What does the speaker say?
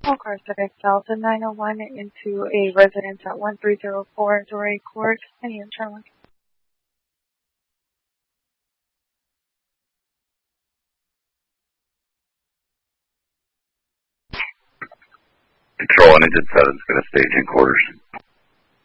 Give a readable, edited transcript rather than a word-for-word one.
All cars that excel to 901 into a residence at 1304 Doré Court. Any internal. Control on engine 7 is going to stage in quarters.